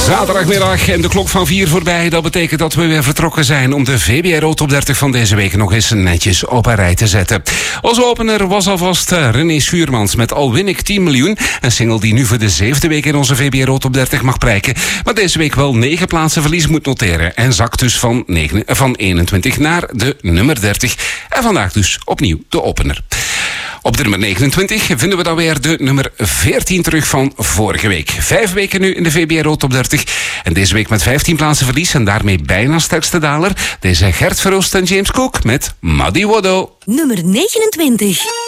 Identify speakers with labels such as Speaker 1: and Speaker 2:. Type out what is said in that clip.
Speaker 1: Zaterdagmiddag en de klok van 4 voorbij. Dat betekent dat we weer vertrokken zijn om de VBRO Top 30 van deze week nog eens netjes op een rij te zetten. Onze opener was alvast René Schuurmans met Al win ik 10 miljoen. Een single die nu voor de 7e week in onze VBRO Top 30 mag prijken. Maar deze week wel 9 plaatsen verlies moet noteren. En zakt dus van 21 naar de nummer 30. En vandaag dus opnieuw de opener. Op de nummer 29 vinden we dan weer de nummer 14 terug van vorige week. 5 weken nu in de VBRO Top 30. En deze week met 15 plaatsen verlies en daarmee bijna sterkste daler. Deze Gert Verhulst en James Cook met Muddy Watto.
Speaker 2: Nummer 29.